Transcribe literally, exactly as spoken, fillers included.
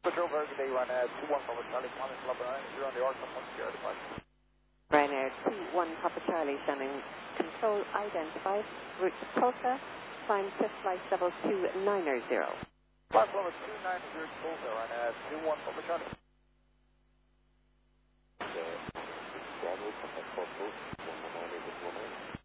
Patrol very good day, Ryanair two one Papa Charlie, Common Club Ryanair, you're on the Orca one Sierra departure. Ryanair two one Papa Charlie, Shannon, control identified, route to Tulsa, climb test flight level two nine zero. Flight level two nine zero Tulsa, Ryanair two one Papa Charlie. Bravo, contact Papa, one one nine, one one nine.